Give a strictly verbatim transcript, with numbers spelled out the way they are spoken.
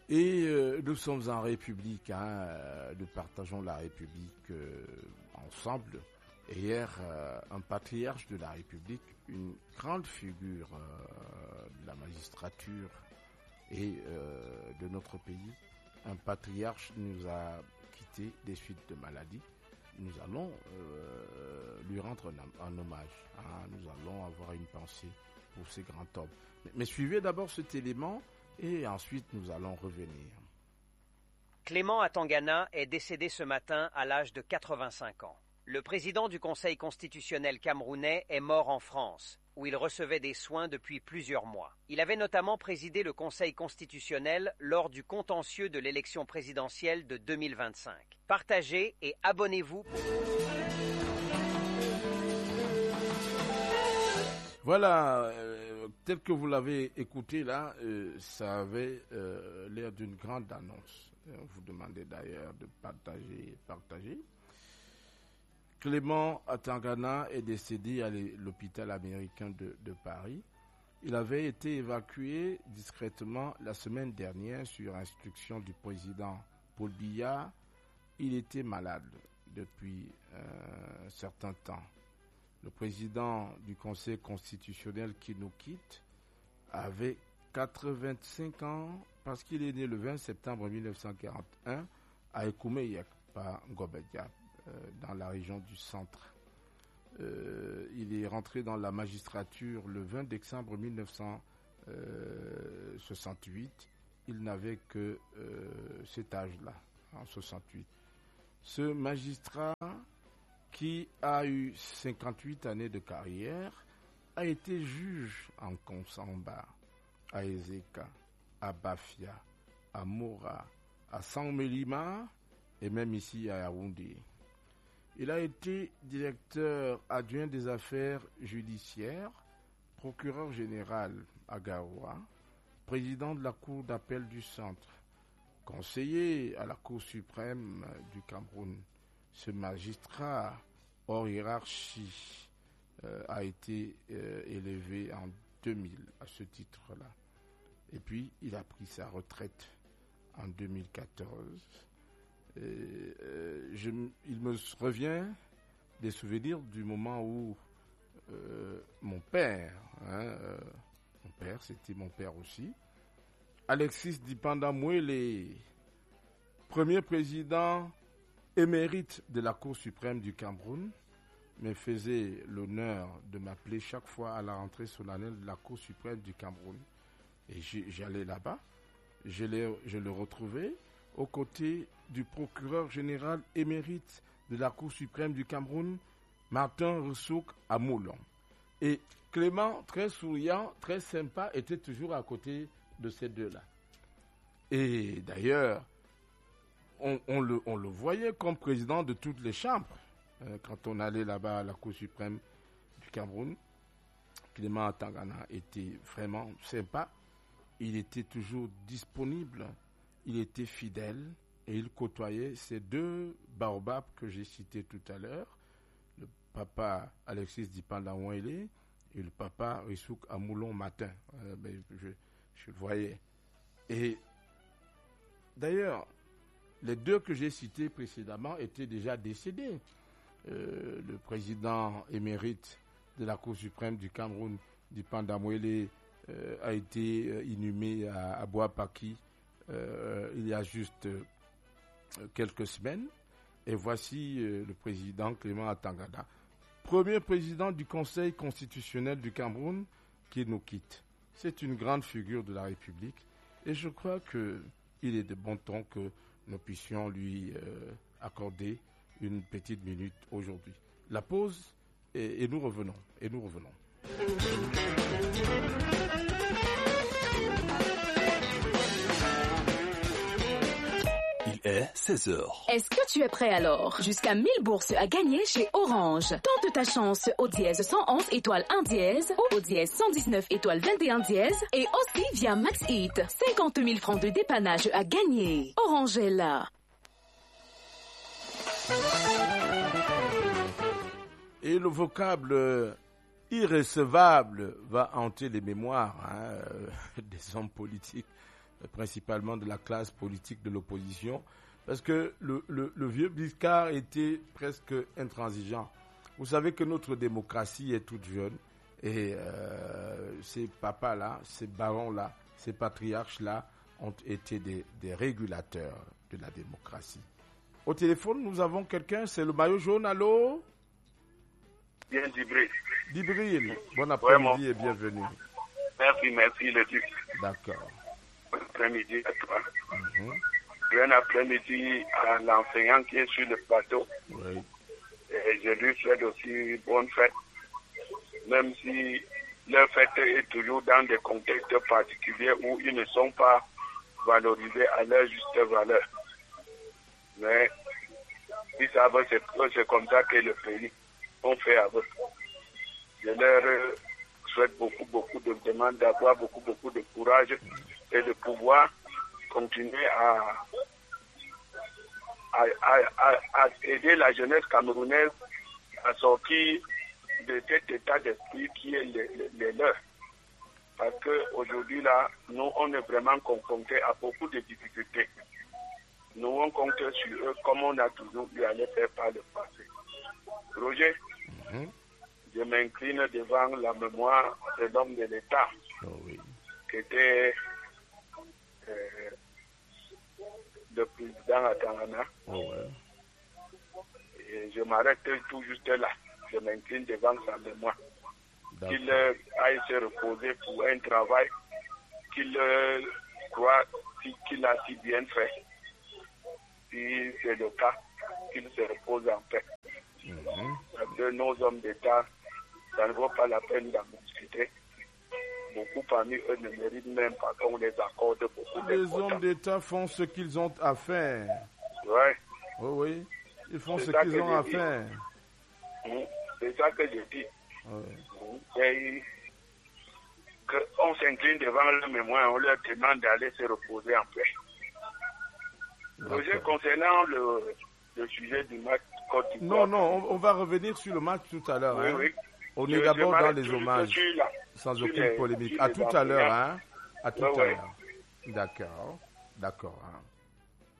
Et euh, nous sommes en République, hein, euh, nous partageons la République euh, ensemble. Et hier, euh, un patriarche de la République, une grande figure euh, de la magistrature et euh, de notre pays, un patriarche nous a quittés des suites de maladie. Nous allons euh, lui rendre un, un hommage. Hein, nous allons avoir une pensée pour ces grands hommes. Mais, mais suivez d'abord cet élément et ensuite nous allons revenir. Clément Atangana est décédé ce matin à l'âge de quatre-vingt-cinq ans. Le président du Conseil constitutionnel camerounais est mort en France, où il recevait des soins depuis plusieurs mois. Il avait notamment présidé le Conseil constitutionnel lors du contentieux de l'élection présidentielle de deux mille vingt-cinq. Partagez et abonnez-vous. Voilà, euh, tel que vous l'avez écouté là, euh, ça avait euh, l'air d'une grande annonce. On vous demandait d'ailleurs de partager, partager. Clément Atangana est décédé à l'hôpital américain de, de Paris. Il avait été évacué discrètement la semaine dernière sur instruction du président Paul Biya. Il était malade depuis euh, un certain temps. Le président du Conseil constitutionnel qui nous quitte avait quatre-vingt-cinq ans parce qu'il est né le vingt septembre mille neuf cent quarante et un à Ekoumeyek, par Ngobediab, dans la région du centre. Euh, il est rentré dans la magistrature le vingt décembre mille neuf cent soixante-huit. Il n'avait que euh, cet âge-là, en soixante-huit. Ce magistrat, qui a eu cinquante-huit années de carrière, a été juge en Konsamba, à Ezeka, à Bafia, à Mora, à Sanmelima et même ici à Yaoundé. Il a été directeur adjoint des affaires judiciaires, procureur général à Garoua, président de la Cour d'appel du Centre, conseiller à la Cour suprême du Cameroun. Ce magistrat hors hiérarchie euh, a été euh, élevé en deux mille à ce titre-là. Et puis, il a pris sa retraite en deux mille quatorze. Et, euh, je, il me revient des souvenirs du moment où euh, mon père, hein, euh, mon père, c'était mon père aussi, Alexis Dipanda Mwele, premier président émérite de la Cour suprême du Cameroun, me faisait l'honneur de m'appeler chaque fois à la rentrée solennelle de la Cour suprême du Cameroun. Et j'allais là-bas, je, je le retrouvais aux côtés du procureur général émérite de la Cour suprême du Cameroun, Martin Ressouk à Moulon. Et Clément, très souriant, très sympa, était toujours à côté de ces deux-là. Et d'ailleurs, on, on, le, on le voyait comme président de toutes les chambres. Euh, quand on allait là-bas à la Cour suprême du Cameroun, Clément Atangana était vraiment sympa. Il était toujours disponible, il était fidèle et il côtoyait ces deux baobabs que j'ai cités tout à l'heure, le papa Alexis Dipanda Mwele et le papa Rissouk Amoulon Matin. Euh, ben, je, je le voyais. Et d'ailleurs, les deux que j'ai cités précédemment étaient déjà décédés. Euh, le président émérite de la Cour suprême du Cameroun, Dipanda Mwele, Euh, a été euh, inhumé à, à Boapaki euh, il y a juste euh, quelques semaines. Et voici euh, le président Clément Atangana, premier président du Conseil constitutionnel du Cameroun, qui nous quitte. C'est une grande figure de la République et je crois qu'il est de bon ton que nous puissions lui euh, accorder une petite minute aujourd'hui. La pause et, et nous revenons. Et nous revenons. Il est seize heures. Est-ce que tu es prêt alors? Jusqu'à mille bourses à gagner chez Orange. Tente ta chance au dièse cent onze étoile un dièse ou au dièse cent dix-neuf étoile vingt et un dièse et aussi via Max Hit. cinquante mille francs de dépannage à gagner. Orange est là. Et le vocable irrécevable va hanter les mémoires hein, des hommes politiques principalement de la classe politique de l'opposition, parce que le, le, le vieux Giscard était presque intransigeant. Vous savez que notre démocratie est toute jeune, et euh, ces papas-là, ces barons-là, ces patriarches-là ont été des, des régulateurs de la démocratie. Au téléphone, nous avons quelqu'un, c'est le maillot jaune, allô? Bien, Djibril. Djibril, bon après-midi ouais, et bienvenue. Merci, merci, le Duc. D'accord. Bon après-midi à toi. Mm-hmm. Bon après-midi à l'enseignant qui est sur le plateau. Oui. Et je lui souhaite aussi bonne fête, même si leur fête est toujours dans des contextes particuliers où ils ne sont pas valorisés à leur juste valeur. Mais ils savent que c'est comme ça que le pays on fait avec. Je leur souhaite beaucoup, beaucoup de demandes, d'avoir beaucoup, beaucoup de courage et de pouvoir continuer à, à, à, à aider la jeunesse camerounaise à sortir de cet état d'esprit qui est le, le, le leur. Parce qu'aujourd'hui, là, nous, on est vraiment confrontés à beaucoup de difficultés. Nous, on compte sur eux comme on a toujours pu aller faire par le passé. Roger, mm-hmm. je m'incline devant la mémoire de l'homme de l'État, oh, oui. qui était euh, le président Atangana. Oh, ouais. Et je m'arrête tout juste là. Je m'incline devant sa mémoire. Qu'il euh, aille se reposer pour un travail qu'il euh, croit qu'il a si bien fait. Si c'est le cas, qu'il se repose en paix. Mm-hmm. Parce que nos hommes d'État, ça ne vaut pas la peine d'en discuter. Beaucoup parmi eux ne méritent même pas qu'on les accorde beaucoup. Les hommes d'État font ce qu'ils ont à faire. Ouais. Oui, oui. Ils font c'est ce qu'ils ont à dit. faire. Mmh. C'est ça que je dis. Ouais. Et qu'on s'incline devant leur mémoire, on leur demande d'aller se reposer en paix. Roger, concernant le, le sujet du match Côte d'Ivoire. Non, non, on, on va revenir sur le match tout à l'heure. Oui, hein. oui. On je, est d'abord dans les hommages, la, sans aucune les, polémique. À tout à l'heure, hein. À tout ouais, à ouais. l'heure. D'accord, d'accord. Hein.